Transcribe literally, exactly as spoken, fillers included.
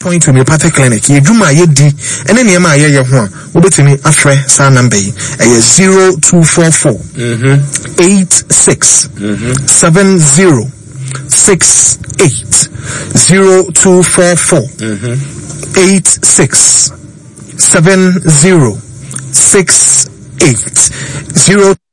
Point Homeopathic Clinic. Ye Juma ye di ene niyama ye ye ho wobetimi afre sa number yi e zero two four four mhm eight six mhm seven zero six eight zero two four four mhm eight six seven zero six eight zero